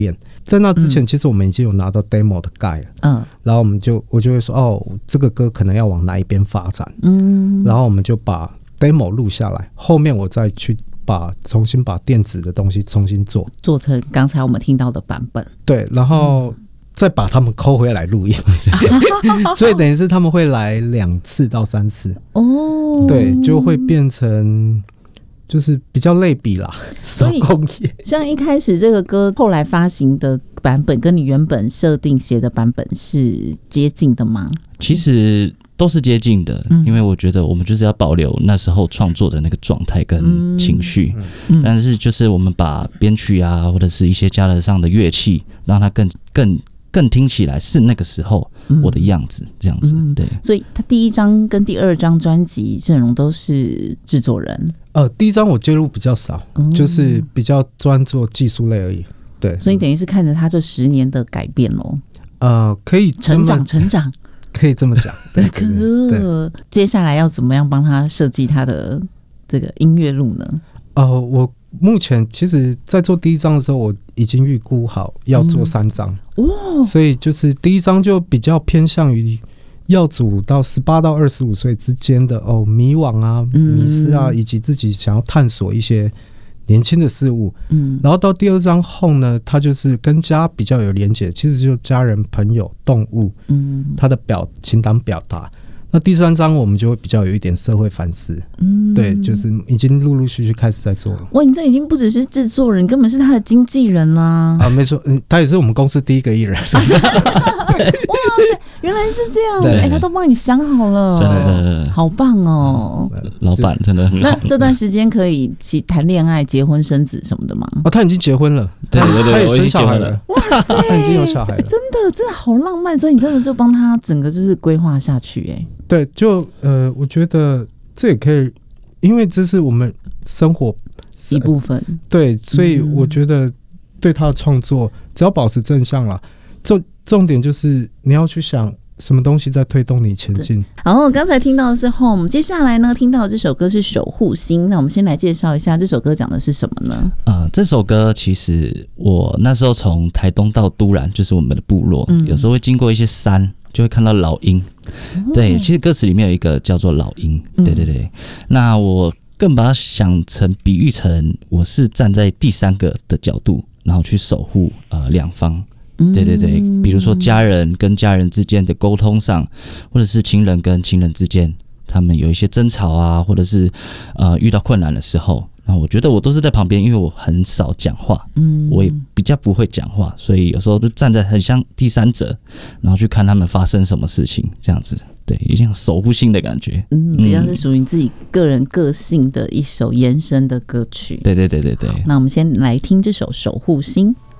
练。在那之前，其实我们已经有拿到 demo 的盖了，然后我就会说，这个歌可能要往哪一边发展，然后我们就把 demo 录下来，后面我再去重新把电子的东西重新做成刚才我们听到的版本， 对，然后再把他们抠回来录音，所以等于是他们会来2次到3次，对，就会变成。就是比较类比啦，手工业。 像一开始这个歌后来发行的版本，跟你原本设定写的版本是接近的吗？ 其实都是接近的，因为我觉得我们就是要保留那时候创作的那个状态跟情绪，但是就是我们把编曲啊，或者是一些加了上的乐器，让它更听起来是那个时候我的样子，这样子，对。 所以他第1张跟第2张专辑阵容都是制作人。 第1张我介入比较少，就是比较专做技术类而已。对， 所以等于是看着他这10年的改变咯。 可以成长， 可以这么讲。对， 接下来要怎么样帮他设计他的这个音乐路呢？ 我目前其实在做第1张的时候，我已经预估好要做3张，所以就是第1张就比较偏向于要组到18到25岁之间的迷惘啊、迷失啊，以及自己想要探索一些年轻的事物。然后到第2张后呢，它就是跟家比较有连结，其实就家人、朋友、动物，它的情感表达。那第3章我们就会比较有一点社会反思，对，就是已经陆陆续续开始在做了。 哇，你这已经不只是制作人，你根本是他的经纪人啦！ 没错，他也是我们公司第1个艺人。哇塞，原来是这样！他都帮你想好了， 真的好棒哦！ 老板真的很好。 那这段时间可以谈恋爱、结婚、生子什么的吗？ 他已经结婚了， 对， 他也生小孩了。 哇塞， 他已经有小孩了， 真的好浪漫，所以你真的就帮他整个就是规划下去， 对，就我觉得这也可以，因为这是我们生活一部分，对， 所以我觉得对他的创作，只要保持正向啦，重点就是你要去想什么东西在推动你前进。 然后刚才听到的是 Home， 接下来呢听到的这首歌是守护星。那我们先来介绍一下这首歌讲的是什么呢？ 这首歌其实我那时候从台东到都兰，就是我们的部落，有时候会经过一些山，就会看到老鹰。对，其实歌词里面有一个叫做老鹰，对。那我更把它比喻成我是站在第3个的角度，然后去守护2方。对，比如说家人跟家人之间的沟通上，或者是情人跟情人之间，他们有一些争吵啊，或者是遇到困难的时候，那我觉得我都是在旁边，因为我很少讲话，我也比较不会讲话，所以有时候就站在很像第3者，然后去看他们发生什么事情，这样子，对，有点守护性的感觉， 比较是属于你自己个人个性的一首延伸的歌曲。 对。 那我们先来听这首《守护星》。